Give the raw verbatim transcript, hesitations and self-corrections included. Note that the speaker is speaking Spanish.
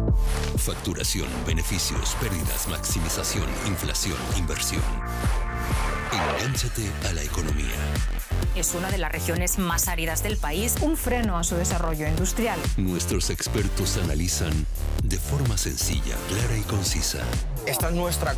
Facturación, beneficios, pérdidas, maximización, inflación, inversión. Engánchate a la economía. Es una de las regiones más áridas del país. Un freno a su desarrollo industrial. Nuestros expertos analizan de forma sencilla, clara y concisa. Esta es nuestra